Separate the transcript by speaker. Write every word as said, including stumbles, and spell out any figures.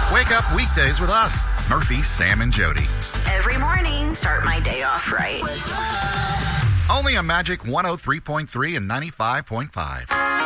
Speaker 1: Wake up weekdays with us, Murphy, Sam, and Jody.
Speaker 2: Every morning, start my day off right.
Speaker 1: Only on Magic one oh three point three and ninety-five point five.